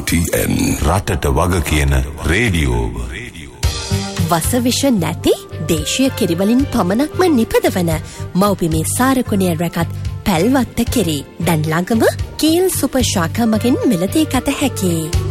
RTN රටට වග කියන රේඩියෝව. වසවිෂ නැති දේශීය කිරිවලින් පමණක්ම නිපදවන මව්බිමේ සාරකුණය රැකත් පැල්වත්ත කිරි. දැන් ළඟම කීල් සුපර් ශාඛා මගින් මිලදී ගත හැකියි.